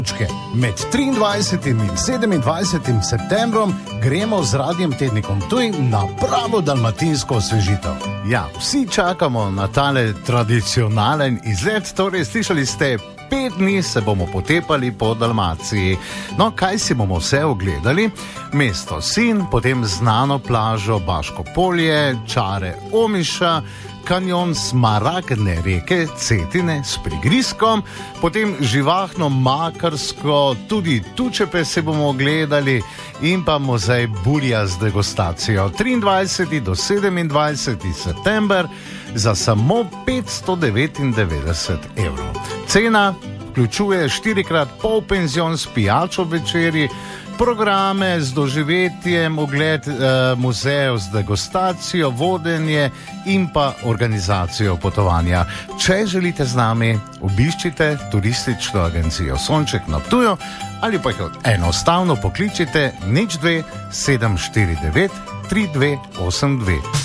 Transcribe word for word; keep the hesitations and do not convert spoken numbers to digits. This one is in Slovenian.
Med triindvajsetim in sedemindvajsetim septembrom gremo z Radiem Tednikom Ptuj na pravo dalmatinsko osvežitev. Ja, vsi čakamo na tale tradicionalen izlet, torej slišali ste, pet dni se bomo potepali po Dalmaciji. No, kaj si bomo vse ogledali? Mesto Sinj, potem znano plažo Baško polje, čare Omiša, kanjon Smaragdne reke Cetine s prigrizkom, potem živahno Makarsko, tudi Tučepe se bomo ogledali in pa muzej Burja z degustacijo. triindvajseti do sedemindvajseti september za samo petsto devetindevetdeset evrov. Cena vključuje štirikrat polpenzion s pijačo večerji, programe z doživetjem, ogled eh, muzejev z degustacijo, vodenje in pa organizacijo potovanja. Če želite z nami, obiščite turistično agencijo Sonček na Ptuju ali pa jih enostavno pokličite nič dve sedem štiri devet tri dve osem dve.